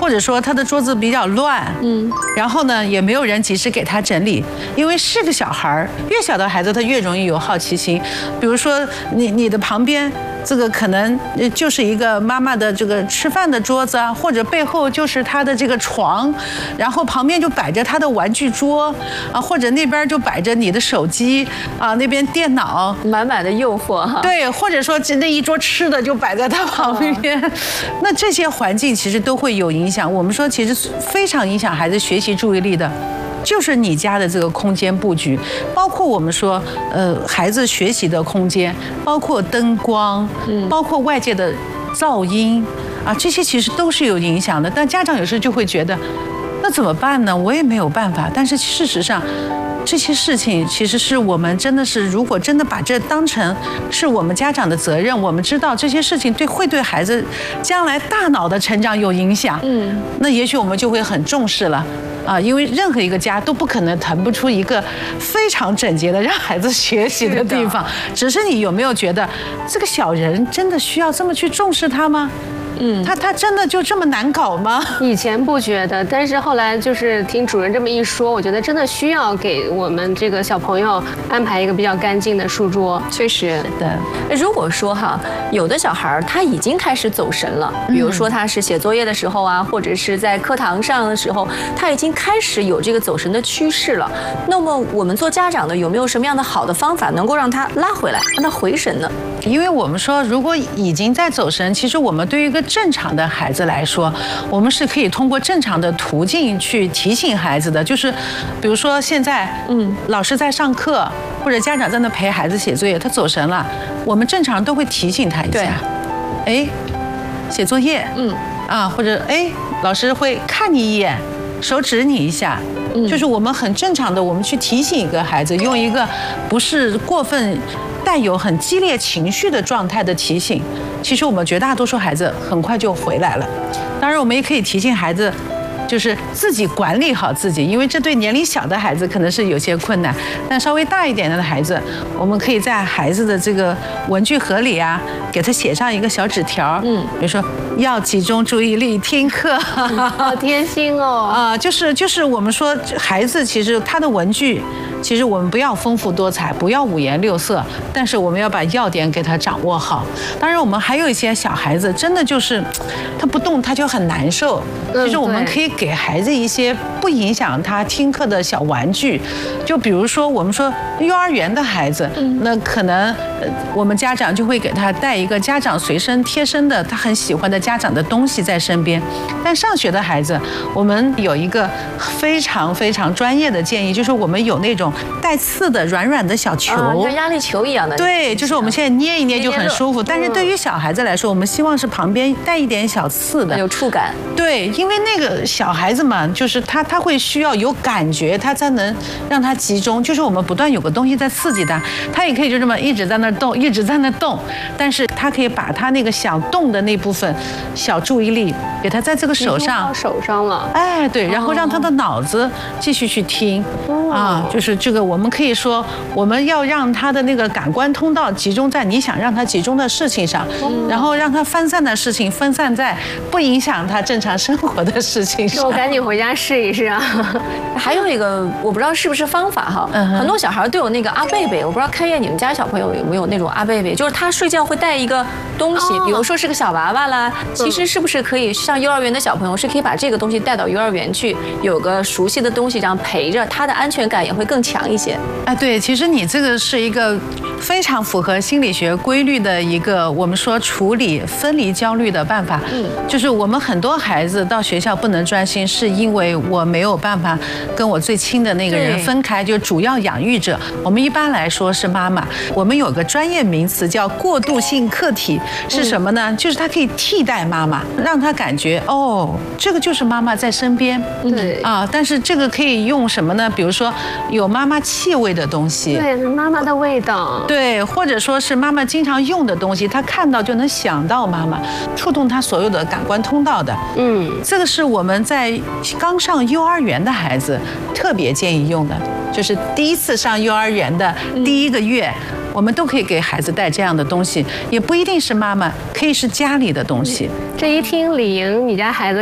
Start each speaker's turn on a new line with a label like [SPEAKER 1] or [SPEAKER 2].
[SPEAKER 1] 或者说他的桌子比较乱，然后呢也没有人及时给他整理，因为是个小孩儿，越小的孩子他越容易有好奇心，比如说你的旁边。这个可能就是一个妈妈的这个吃饭的桌子啊，或者背后就是她的这个床，然后旁边就摆着她的玩具桌啊，或者那边就摆着你的手机啊，那边电脑，
[SPEAKER 2] 满满的诱惑哈。
[SPEAKER 1] 对，或者说那一桌吃的就摆在她旁边，那这些环境其实都会有影响。我们说其实非常影响孩子学习注意力的。就是你家的这个空间布局，包括我们说，孩子学习的空间，包括灯光，包括外界的噪音啊，这些其实都是有影响的。但家长有时候就会觉得，那怎么办呢？我也没有办法。但是事实上，这些事情其实是我们真的是，如果真的把这当成是我们家长的责任，我们知道这些事情会对孩子将来大脑的成长有影响，那也许我们就会很重视了。啊，因为任何一个家都不可能腾不出一个非常整洁的让孩子学习的地方，只是你有没有觉得这个小人真的需要这么去重视他吗？他真的就这么难搞吗？
[SPEAKER 3] 以前不觉得，但是后来就是听主任这么一说，我觉得真的需要给我们这个小朋友安排一个比较干净的书桌。
[SPEAKER 2] 确实
[SPEAKER 1] 的。
[SPEAKER 2] 如果说哈，有的小孩他已经开始走神了，比如说他是写作业的时候啊，或者是在课堂上的时候，他已经开始有这个走神的趋势了。那么我们做家长的有没有什么样的好的方法能够让他拉回来，让他回神呢？
[SPEAKER 1] 因为我们说，如果已经在走神，其实我们对于一个正常的孩子来说，我们是可以通过正常的途径去提醒孩子的。就是比如说现在，老师在上课，或者家长在那陪孩子写作业，他走神了，我们正常都会提醒他一下。哎，写作业，或者哎，老师会看你一眼，手指你一下。就是我们很正常的，我们去提醒一个孩子，用一个不是过分带有很激烈情绪的状态的提醒，其实我们绝大多数孩子很快就回来了。当然，我们也可以提醒孩子，就是自己管理好自己，因为这对年龄小的孩子可能是有些困难，但稍微大一点的孩子，我们可以在孩子的这个文具盒里啊，给他写上一个小纸条，比如说要集中注意力听课，
[SPEAKER 3] 好贴心哦。
[SPEAKER 1] 就是我们说孩子其实他的文具。其实我们不要丰富多彩，不要五颜六色，但是我们要把要点给他掌握好。当然，我们还有一些小孩子，真的就是他不动他就很难受。其实我们可以给孩子一些不影响他听课的小玩具，就比如说我们说幼儿园的孩子，那可能我们家长就会给他带一个家长随身贴身的他很喜欢的家长的东西在身边。但上学的孩子，我们有一个非常非常专业的建议，就是我们有那种带刺的软软的小球，
[SPEAKER 2] 像压力球一样的。
[SPEAKER 1] 对，就是我们现在捏一捏就很舒服。但是对于小孩子来说，我们希望是旁边带一点小刺的，
[SPEAKER 2] 有触感。
[SPEAKER 1] 对，因为那个小孩子嘛，就是他会需要有感觉，他才能让他集中。就是我们不断有个东西在刺激他，他也可以就这么一直在那动，一直在那动。但是他可以把他那个想动的那部分小注意力给他在这个手上，
[SPEAKER 3] 手上了。
[SPEAKER 1] 哎，对，然后让他的脑子继续去听。就是这个，我们可以说，我们要让他的那个感官通道集中在你想让他集中的事情上，然后让他分散的事情分散在不影响他正常生活的事情上。
[SPEAKER 3] 我赶紧回家试一试啊！
[SPEAKER 2] 还有一个，我不知道是不是方法哈，很多小孩都有那个阿贝贝，我不知道开业你们家小朋友有没有那种阿贝贝，就是他睡觉会带一个东西，比如说是个小娃娃啦。其实是不是可以像幼儿园的小朋友是可以把这个东西带到幼儿园去，有个熟悉的东西这样陪着，他的安全感也会更强一些。
[SPEAKER 1] 哎，对，其实你这个是一个非常符合心理学规律的一个我们说处理分离焦虑的办法。就是我们很多孩子到学校不能专心，是因为我没有办法跟我最亲的那个人分开，就主要养育者，我们一般来说是妈妈。我们有个专业名词叫过渡性客体，是什么呢？就是它可以替代妈妈，让他感觉哦，这个就是妈妈在身边。
[SPEAKER 3] 对
[SPEAKER 1] 啊，但是这个可以用什么呢？比如说有妈妈气味的东西，
[SPEAKER 3] 对，妈妈的味道，
[SPEAKER 1] 对，或者说是妈妈经常用的东西，她看到就能想到妈妈，触动她所有的感官通道的。这个是我们在刚上幼儿园的孩子特别建议用的，就是第一次上幼儿园的第1个月。我们都可以给孩子带这样的东西，也不一定是妈妈，可以是家里的东西。
[SPEAKER 3] 这一听李莹，你家孩子